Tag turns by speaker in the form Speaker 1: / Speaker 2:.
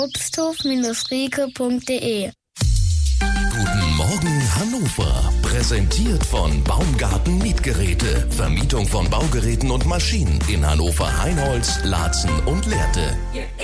Speaker 1: obsthof-rieke.de.
Speaker 2: Guten Morgen Hannover, präsentiert von Baumgarten Mietgeräte, Vermietung von Baugeräten und Maschinen in Hannover, Heinholz, Laatzen und Lehrte.